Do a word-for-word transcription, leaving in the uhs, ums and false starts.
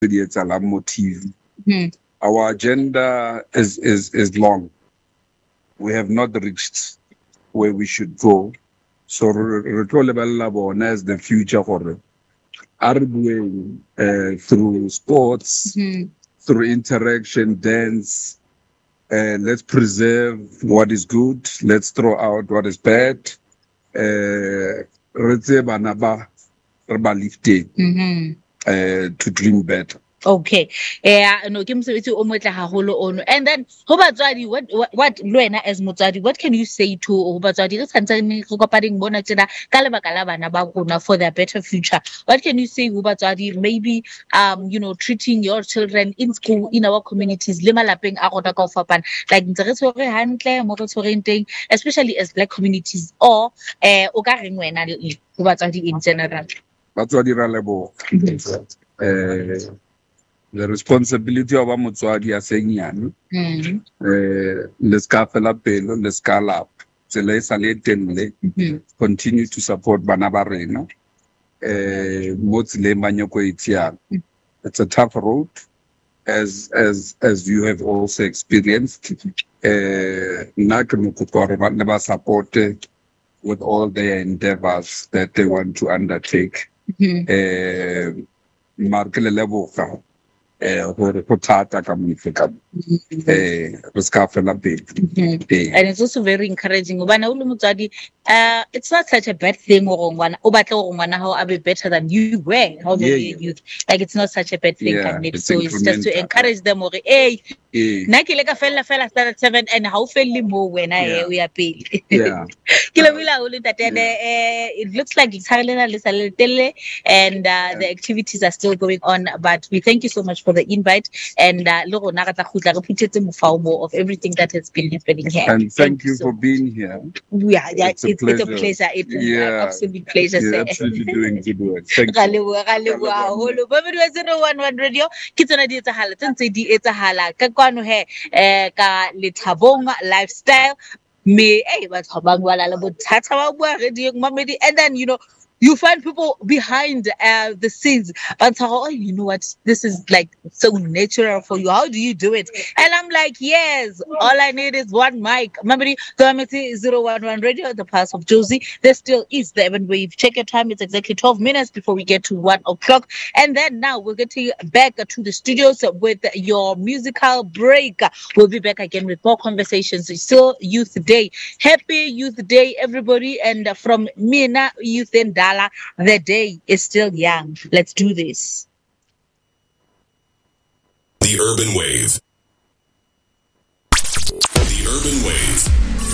Mm-hmm. Our agenda is, is, is long. We have not reached where we should go. So, re tlo lebella bona as the future for it. Arguing uh, through sports, Mm-hmm. through interaction, dance. Uh, let's preserve what is good. Let's throw out what is bad. Uh, Mm-hmm. uh, to dream better. Okay. Yeah, no, ke mosebetsi o motle haholo ono. And then ho batswadi, what what what lwena as motswadi, what can you say to ho batswadi re tshwantsane re kopaneng bona tsena ka lebaka la bana ba rona for their better future? What can you say ho batswadi, maybe um you know treating your children in school, in our communities, le malapeng a rona ka ho fapana, like ntse re tshwere hantle mo re tshwereng teng, especially as black communities, or eh o ka reng wena le ho batswadi in general? Batswadi ra leboha. Eh the responsibility of a motswadi a senyane eh le ska fela pelo le ska lap tsela e sa le tenne continue to support bana ba rena eh mo tseleng ba nyako itiang. It's a tough road as as as you have also experienced. eh nna ke mo kopa re ba ba support with all their endeavors that they want to undertake. eh markele leboga eh gore go thata ka mofeka eh re ska fela pele. And it's also very encouraging ubana o le motswadi, uh it's not such a bad thing gore ngwana o batla gore ngwana hao a be better than you were how yeah, yeah. youth, like it's not such a bad thing. Yeah, it's so it's just to encourage them gore hey nna ke le ka fella fella standard seven and how felle mo wena eh o ya pele. Yeah, ke le bila o le tatene. It looks like it's harlena le sa le telle and uh, the activities are still going on, but we thank you so much for the invite, and uh, le rona ga tla khutla re phutetse mofao of everything that has been happening here. And thank, thank you so for being here. Yeah, yeah, it's, it's, a, it's a pleasure. It's yeah, an absolute pleasure. You're absolutely doing good work. Thank you. zero one one radio ke tsona di etsahala tse di etsahala ka kwano he eh ka Lethabong lifestyle me eh batho ba bua la bothata ba bua radio mamedi, and then you know you find people behind uh, the scenes but oh you know what, this is like so natural for you, how do you do it? And I'm like, yes, all I need is one mic. Mamedi Gameti zero one one radio, the Pulse of Jozi. There still is the Urban Wave. Check your time, it's exactly twelve minutes before we get to one o'clock, and then now we're getting back to the studios with your musical break. We'll be back again with more conversations. It's still Youth Day. Happy Youth Day, everybody, and from Mina Youth and Dala, the day is still young. Let's do this. The Urban Wave. The Urban Wave.